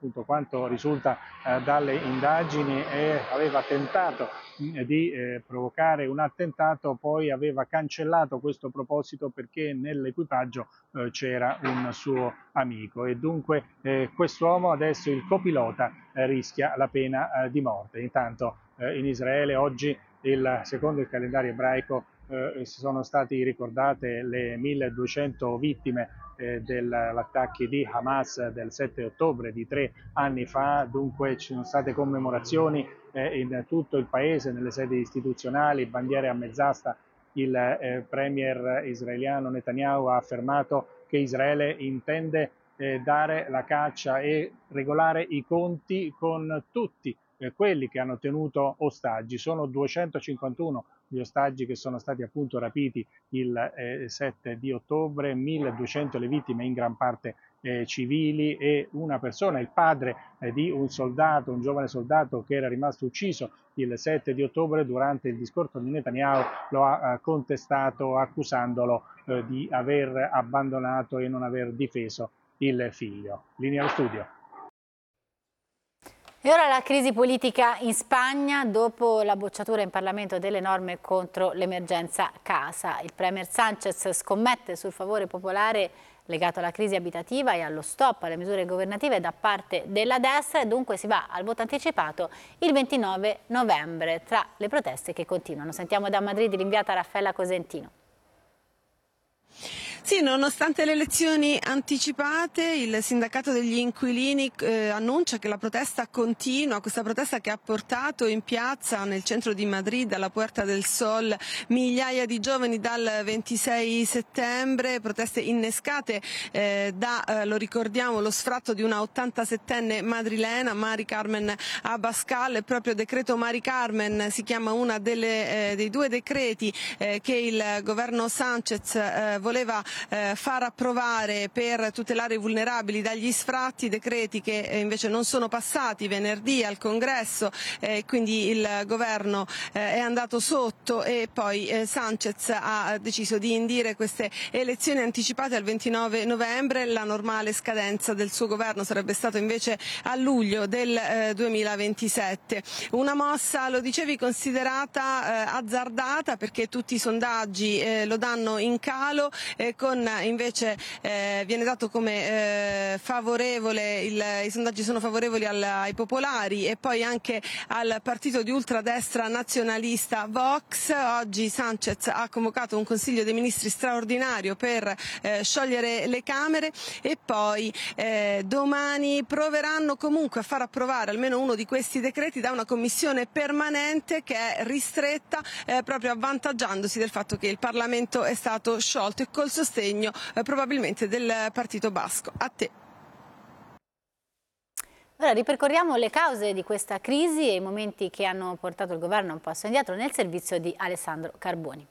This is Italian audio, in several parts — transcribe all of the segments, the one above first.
appunto quanto risulta dalle indagini, aveva tentato di provocare un attentato, poi aveva cancellato questo proposito perché nell'equipaggio c'era un suo amico e dunque quest'uomo adesso, il copilota, rischia la pena di morte. Intanto in Israele oggi, secondo il calendario ebraico, sono state ricordate le 1200 vittime degli attacchi di Hamas del 7 ottobre di 3 anni fa, dunque ci sono state commemorazioni in tutto il paese, nelle sedi istituzionali, bandiere a mezz'asta. Il premier israeliano Netanyahu ha affermato che Israele intende dare la caccia e regolare i conti con tutti quelli che hanno tenuto ostaggi. Sono 251 gli ostaggi che sono stati appunto rapiti il 7 di ottobre, 1200 le vittime, in gran parte civili, e una persona, il padre di un soldato, un giovane soldato che era rimasto ucciso il 7 di ottobre, durante il discorso di Netanyahu lo ha contestato accusandolo di aver abbandonato e non aver difeso il figlio. Linea allo studio. E ora la crisi politica in Spagna dopo la bocciatura in Parlamento delle norme contro l'emergenza casa. Il premier Sánchez scommette sul favore popolare legato alla crisi abitativa e allo stop alle misure governative da parte della destra, e dunque si va al voto anticipato il 29 novembre tra le proteste che continuano. Sentiamo da Madrid l'inviata Raffaella Cosentino. Sì, nonostante le elezioni anticipate, il sindacato degli inquilini annuncia che la protesta continua, questa protesta che ha portato in piazza nel centro di Madrid, alla Puerta del Sol, migliaia di giovani dal 26 settembre, proteste innescate lo ricordiamo, lo sfratto di una 87enne madrilena, Mari Carmen Abascal. Il proprio decreto Mari Carmen si chiama una dei due decreti che il governo Sánchez voleva far approvare per tutelare i vulnerabili dagli sfratti, decreti che invece non sono passati venerdì al Congresso, quindi il governo è andato sotto e poi Sánchez ha deciso di indire queste elezioni anticipate al 29 novembre. La normale scadenza del suo governo sarebbe stata invece a luglio del 2027. Una mossa, lo dicevi, considerata azzardata, perché tutti i sondaggi lo danno in calo, invece viene dato come favorevole, i sondaggi sono favorevoli ai popolari e poi anche al partito di ultradestra nazionalista Vox. Oggi Sánchez ha convocato un Consiglio dei Ministri straordinario per sciogliere le Camere e poi domani proveranno comunque a far approvare almeno uno di questi decreti da una commissione permanente che è ristretta, proprio avvantaggiandosi del fatto che il Parlamento è stato sciolto e col sostegno probabilmente del Partito Basco. A te. Ora ripercorriamo le cause di questa crisi e i momenti che hanno portato il governo un passo indietro nel servizio di Alessandro Carboni.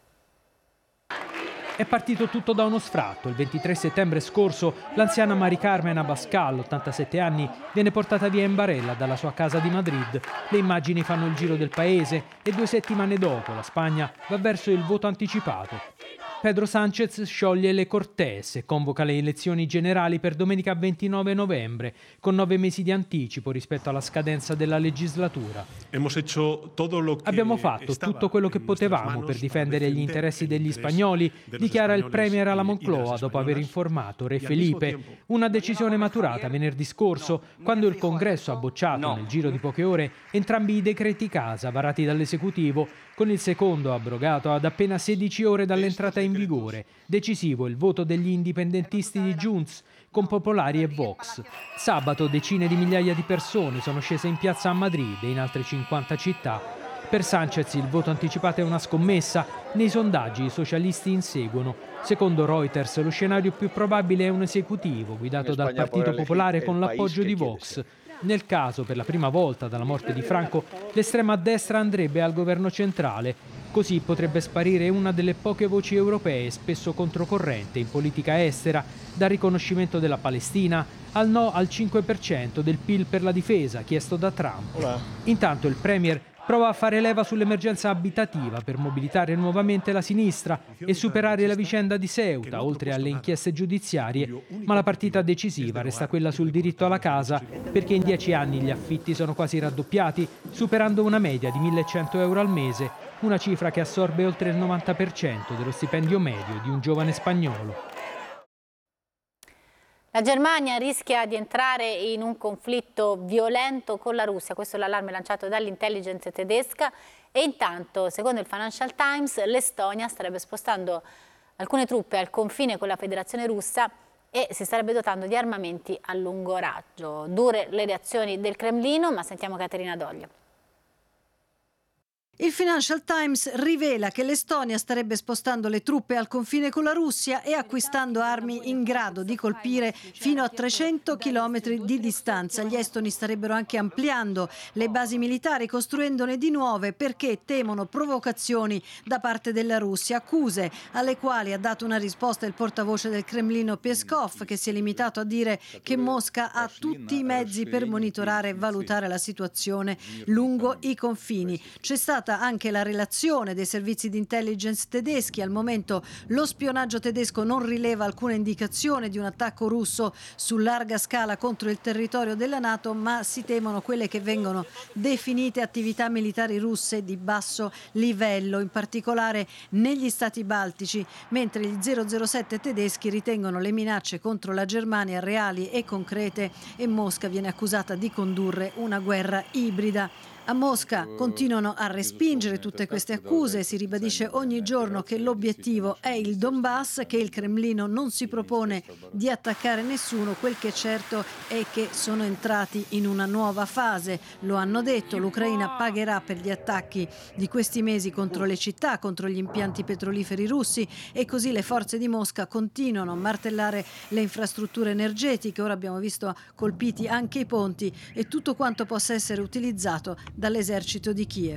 È partito tutto da uno sfratto. Il 23 settembre scorso l'anziana Mari Carmen Abascal, 87 anni, viene portata via in barella dalla sua casa di Madrid. Le immagini fanno il giro del paese e 2 settimane dopo la Spagna va verso il voto anticipato. Pedro Sánchez scioglie le Cortes e convoca le elezioni generali per domenica 29 novembre, con 9 mesi di anticipo rispetto alla scadenza della legislatura. Abbiamo fatto tutto quello che potevamo per difendere gli interessi degli spagnoli, dichiara il premier alla Moncloa dopo aver informato Re Felipe. Una decisione maturata venerdì scorso, quando il Congresso ha bocciato nel giro di poche ore entrambi i decreti casa varati dall'esecutivo, con il secondo abrogato ad appena 16 ore dall'entrata in vigore. Decisivo il voto degli indipendentisti di Junts con Popolari e Vox. Sabato decine di migliaia di persone sono scese in piazza a Madrid e in altre 50 città. Per Sánchez il voto anticipato è una scommessa. Nei sondaggi i socialisti inseguono. Secondo Reuters lo scenario più probabile è un esecutivo guidato dal Partito Popolare con l'appoggio di Vox. Nel caso, per la prima volta dalla morte di Franco, l'estrema destra andrebbe al governo centrale. Così potrebbe sparire una delle poche voci europee spesso controcorrente in politica estera, dal riconoscimento della Palestina al no al 5% del PIL per la difesa chiesto da Trump. Intanto il premier prova a fare leva sull'emergenza abitativa per mobilitare nuovamente la sinistra e superare la vicenda di Ceuta, oltre alle inchieste giudiziarie, ma la partita decisiva resta quella sul diritto alla casa, perché in 10 anni gli affitti sono quasi raddoppiati, superando una media di 1.100 euro al mese, una cifra che assorbe oltre il 90% dello stipendio medio di un giovane spagnolo. La Germania rischia di entrare in un conflitto violento con la Russia, questo è l'allarme lanciato dall'intelligence tedesca, e intanto, secondo il Financial Times, l'Estonia starebbe spostando alcune truppe al confine con la Federazione Russa e si starebbe dotando di armamenti a lungo raggio. Dure le reazioni del Cremlino, ma sentiamo Caterina Doglio. Il Financial Times rivela che l'Estonia starebbe spostando le truppe al confine con la Russia e acquistando armi in grado di colpire fino a 300 chilometri di distanza. Gli estoni starebbero anche ampliando le basi militari, costruendone di nuove perché temono provocazioni da parte della Russia, accuse alle quali ha dato una risposta il portavoce del Cremlino Peskov, che si è limitato a dire che Mosca ha tutti i mezzi per monitorare e valutare la situazione lungo i confini. C'è stata anche la relazione dei servizi di intelligence tedeschi. Al momento lo spionaggio tedesco non rileva alcuna indicazione di un attacco russo su larga scala contro il territorio della NATO, ma si temono quelle che vengono definite attività militari russe di basso livello, in particolare negli stati baltici, mentre gli 007 tedeschi ritengono le minacce contro la Germania reali e concrete e Mosca viene accusata di condurre una guerra ibrida. A Mosca continuano a respingere tutte queste accuse, si ribadisce ogni giorno che l'obiettivo è il Donbass, che il Cremlino non si propone di attaccare nessuno, quel che è certo è che sono entrati in una nuova fase. Lo hanno detto, l'Ucraina pagherà per gli attacchi di questi mesi contro le città, contro gli impianti petroliferi russi, e così le forze di Mosca continuano a martellare le infrastrutture energetiche. Ora abbiamo visto colpiti anche i ponti e tutto quanto possa essere utilizzato dall'esercito di Kiev.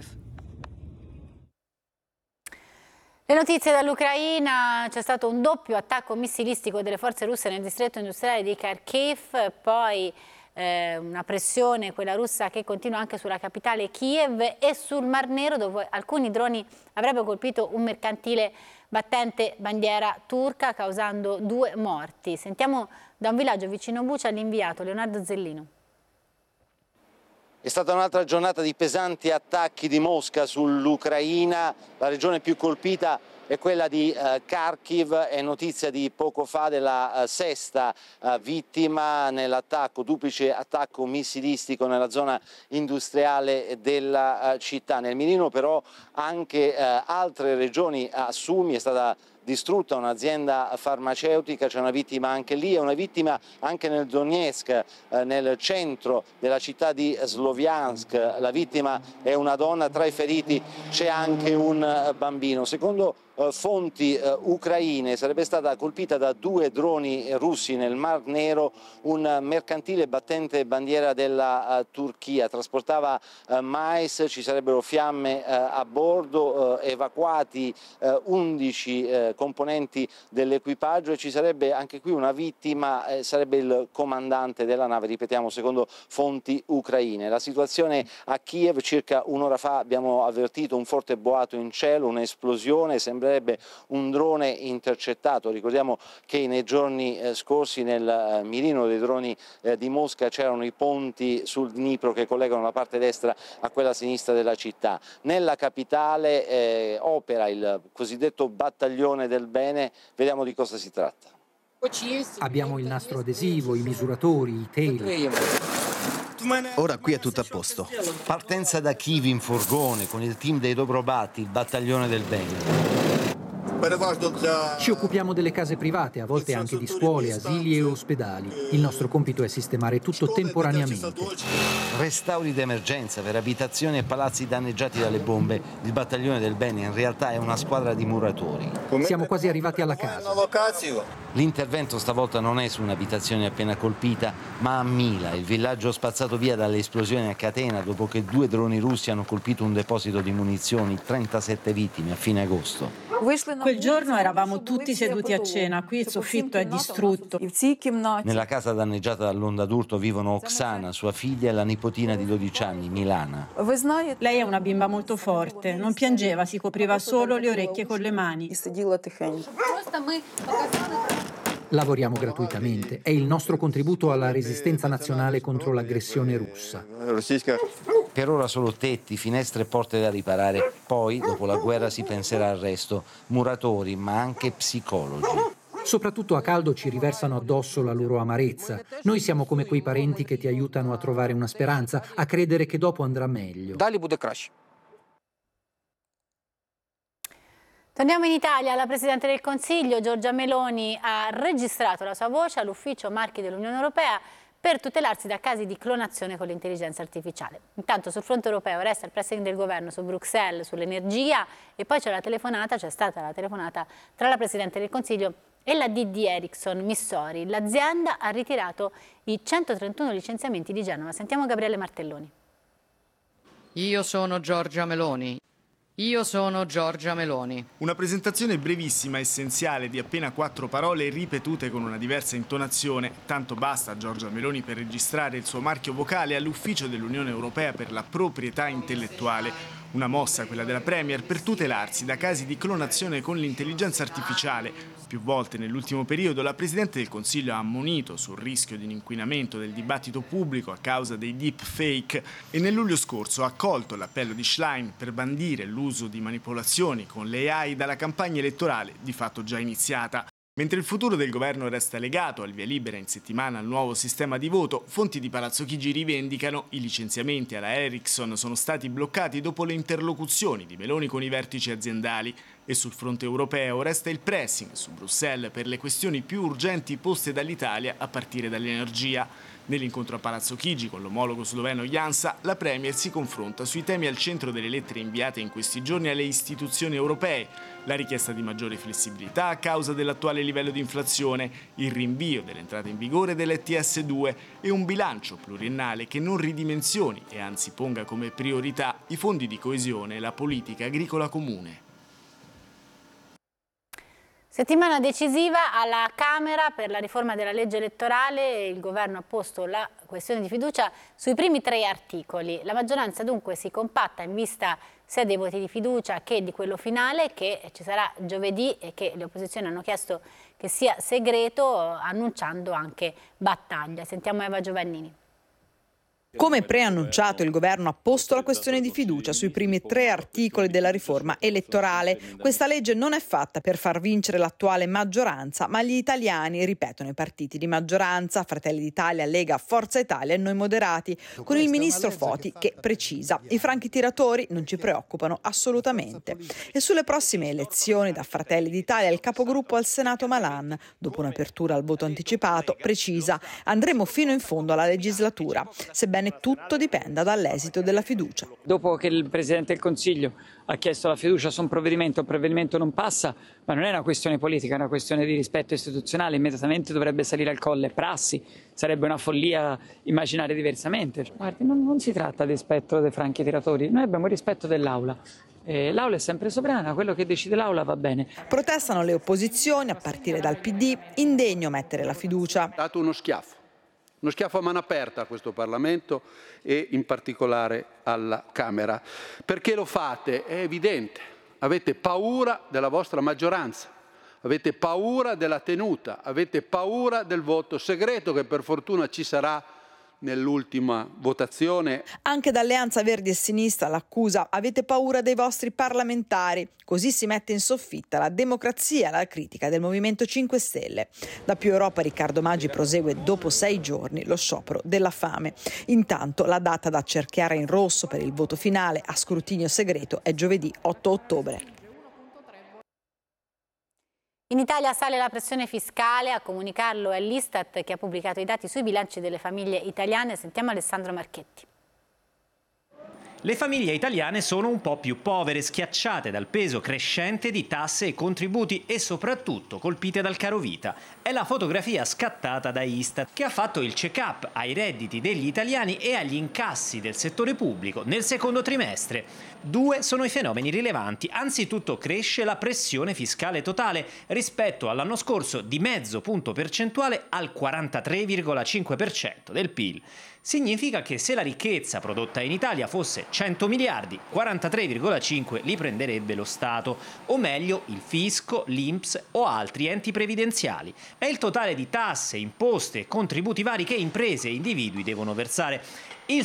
Le notizie dall'Ucraina: c'è stato un doppio attacco missilistico delle forze russe nel distretto industriale di Kharkiv, poi una pressione, quella russa, che continua anche sulla capitale Kiev e sul Mar Nero, dove alcuni droni avrebbero colpito un mercantile battente bandiera turca, causando 2 morti. Sentiamo da un villaggio vicino Bucha l'inviato Leonardo Zellino. È stata un'altra giornata di pesanti attacchi di Mosca sull'Ucraina. La regione più colpita è quella di Kharkiv. È notizia di poco fa della 6ª vittima nell'attacco, duplice attacco missilistico nella zona industriale della città. Nel mirino però anche altre regioni a Sumi. È stata distrutta un'azienda farmaceutica, c'è una vittima anche lì e una vittima anche nel Donetsk, nel centro della città di Sloviansk. La vittima è una donna, tra i feriti c'è anche un bambino. Secondo fonti ucraine sarebbe stata colpita da 2 droni russi nel Mar Nero un mercantile battente bandiera della Turchia, trasportava mais, ci sarebbero fiamme a bordo, evacuati 11 componenti dell'equipaggio e ci sarebbe anche qui una vittima, sarebbe il comandante della nave, ripetiamo secondo fonti ucraine. La situazione a Kiev: circa un'ora fa abbiamo avvertito un forte boato in cielo, un'esplosione, sembrerebbe un drone intercettato. Ricordiamo che nei giorni scorsi nel mirino dei droni di Mosca c'erano i ponti sul Dnipro che collegano la parte destra a quella sinistra della città. Nella capitale opera il cosiddetto battaglione del bene. Vediamo di cosa si tratta. Abbiamo il nastro adesivo, i misuratori, i teli. Ora qui è tutto a posto. Partenza da Kiev in furgone con il team dei Dobrobati, il battaglione del bene. Ci occupiamo delle case private, a volte anche di scuole, asili e ospedali. Il nostro compito è sistemare tutto temporaneamente. Restauri d'emergenza per abitazioni e palazzi danneggiati dalle bombe. Il battaglione del bene in realtà è una squadra di muratori. Siamo quasi arrivati alla casa. L'intervento stavolta non è su un'abitazione appena colpita, ma a Mila, il villaggio spazzato via dalle esplosioni a catena dopo che 2 droni russi hanno colpito un deposito di munizioni, 37 vittime a fine agosto. Quel giorno eravamo tutti seduti a cena, qui il soffitto è distrutto. Nella casa danneggiata dall'onda d'urto vivono Oksana, sua figlia e la nipotina di 12 anni, Milana. Lei è una bimba molto forte, non piangeva, si copriva solo le orecchie con le mani. Lavoriamo gratuitamente, è il nostro contributo alla resistenza nazionale contro l'aggressione russa. Per ora solo tetti, finestre e porte da riparare, poi dopo la guerra si penserà al resto, muratori ma anche psicologi. Soprattutto a caldo ci riversano addosso la loro amarezza. Noi siamo come quei parenti che ti aiutano a trovare una speranza, a credere che dopo andrà meglio. Torniamo in Italia. La Presidente del Consiglio, Giorgia Meloni, ha registrato la sua voce all'Ufficio Marchi dell'Unione Europea per tutelarsi da casi di clonazione con l'intelligenza artificiale. Intanto sul fronte europeo resta il pressing del governo su Bruxelles, sull'energia, e poi c'è stata la telefonata tra la Presidente del Consiglio e la DD Ericsson Missori. L'azienda ha ritirato i 131 licenziamenti di Genova. Sentiamo Gabriele Martelloni. Io sono Giorgia Meloni. Io sono Giorgia Meloni. Una presentazione brevissima, essenziale, di appena 4 parole ripetute con una diversa intonazione. Tanto basta a Giorgia Meloni per registrare il suo marchio vocale all'Ufficio dell'Unione Europea per la proprietà intellettuale. Una mossa, quella della Premier, per tutelarsi da casi di clonazione con l'intelligenza artificiale. Più volte nell'ultimo periodo la Presidente del Consiglio ha ammonito sul rischio di un inquinamento del dibattito pubblico a causa dei deepfake e nel luglio scorso ha accolto l'appello di Schlein per bandire l'uso di manipolazioni con le AI dalla campagna elettorale di fatto già iniziata. Mentre il futuro del governo resta legato al via libera in settimana al nuovo sistema di voto, fonti di Palazzo Chigi rivendicano i licenziamenti alla Ericsson sono stati bloccati dopo le interlocuzioni di Meloni con i vertici aziendali. E sul fronte europeo resta il pressing su Bruxelles per le questioni più urgenti poste dall'Italia a partire dall'energia. Nell'incontro a Palazzo Chigi con l'omologo sloveno Janša, la Premier si confronta sui temi al centro delle lettere inviate in questi giorni alle istituzioni europee: la richiesta di maggiore flessibilità a causa dell'attuale livello di inflazione, il rinvio dell'entrata in vigore dell'ETS2 e un bilancio pluriennale che non ridimensioni e anzi ponga come priorità i fondi di coesione e la politica agricola comune. Settimana decisiva alla Camera per la riforma della legge elettorale. Il governo ha posto la questione di fiducia sui primi 3 articoli. La maggioranza dunque si compatta in vista sia dei voti di fiducia che di quello finale, che ci sarà giovedì e che le opposizioni hanno chiesto che sia segreto, annunciando anche battaglia. Sentiamo Eva Giovannini. Come preannunciato, il governo ha posto la questione di fiducia sui primi 3 articoli della riforma elettorale. Questa legge non è fatta per far vincere l'attuale maggioranza, ma gli italiani, ripetono i partiti di maggioranza, Fratelli d'Italia, Lega, Forza Italia e Noi Moderati, con il ministro Foti che precisa: i franchi tiratori non ci preoccupano assolutamente. E sulle prossime elezioni, da Fratelli d'Italia il capogruppo al Senato Malan, dopo un'apertura al voto anticipato, precisa: andremo fino in fondo alla legislatura, sebbene tutto dipenda dall'esito della fiducia. Dopo che il Presidente del Consiglio ha chiesto la fiducia su un provvedimento, il provvedimento non passa, ma non è una questione politica, è una questione di rispetto istituzionale, immediatamente dovrebbe salire al colle prassi, sarebbe una follia immaginare diversamente. Guardi, non si tratta di rispetto dei franchi tiratori, noi abbiamo rispetto dell'Aula. L'Aula è sempre sovrana, quello che decide l'Aula va bene. Protestano le opposizioni, a partire dal PD, indegno mettere la fiducia. Dato uno schiaffo a mano aperta a questo Parlamento e in particolare alla Camera. Perché lo fate? È evidente. Avete paura della vostra maggioranza, avete paura della tenuta, avete paura del voto segreto che per fortuna ci sarà nell'ultima votazione. Anche da Alleanza Verdi e Sinistra l'accusa: avete paura dei vostri parlamentari. Così si mette in soffitta la democrazia e la critica del Movimento 5 Stelle. Da Più Europa Riccardo Maggi prosegue dopo 6 giorni lo sciopero della fame. Intanto la data da cerchiare in rosso per il voto finale a scrutinio segreto è giovedì 8 ottobre. In Italia sale la pressione fiscale, a comunicarlo è l'Istat che ha pubblicato i dati sui bilanci delle famiglie italiane. Sentiamo Alessandro Marchetti. Le famiglie italiane sono un po' più povere, schiacciate dal peso crescente di tasse e contributi e soprattutto colpite dal carovita. È la fotografia scattata da Istat, che ha fatto il check-up ai redditi degli italiani e agli incassi del settore pubblico nel secondo trimestre. 2 sono i fenomeni rilevanti. Anzitutto cresce la pressione fiscale totale rispetto all'anno scorso di mezzo punto percentuale al 43,5% del PIL. Significa che se la ricchezza prodotta in Italia fosse 100 miliardi, 43,5 li prenderebbe lo Stato, o meglio il fisco, l'INPS o altri enti previdenziali. È il totale di tasse, imposte e contributi vari che imprese e individui devono versare. Il